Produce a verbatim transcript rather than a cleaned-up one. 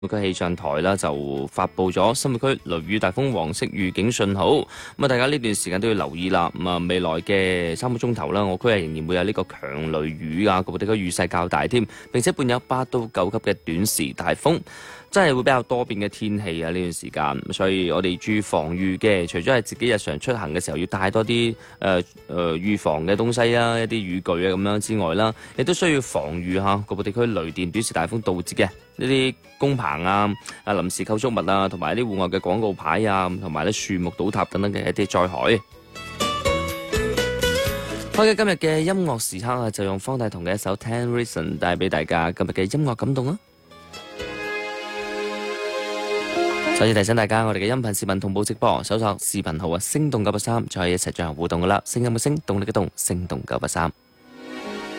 區氣象台啦就發布咗新會區雷雨大風黃色預警信號，咁啊大家呢段時間都要留意啦。咁啊未來嘅三個鐘頭啦，我區係仍然會有呢個強雷雨啊，局部地區雨勢較大添，並且伴有八到九級嘅短時大風，真係會比較多變嘅天氣啊呢段時間。所以我哋注意防禦嘅，除咗係自己日常出行嘅時候要帶多啲誒誒預防嘅東西啊，一啲雨具啊咁樣之外啦，亦都需要防禦嚇局部地區雷電短時大風導致嘅呢啲工棚啊、啊臨時構築物啊，同埋一啲戶外嘅廣告牌啊，同埋啲樹木倒塌等等嘅一啲災害。開嘅今日嘅音樂時刻啊，就用方大同嘅一首《Ten Reasons》帶俾大家今日嘅音樂感動啊！再次提醒大家，我哋嘅音頻視頻同步直播，搜索視頻號啊，聲動九八三，就可以一齊進行互動噶啦。聲音嘅聲，動力嘅動，聲動九八三。